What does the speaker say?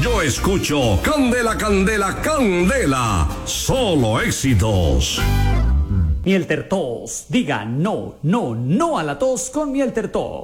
Yo escucho Candela, Candela, Candela. Solo éxitos. Miel Tertos. Diga no, no, no a la tos con Miel Tertos.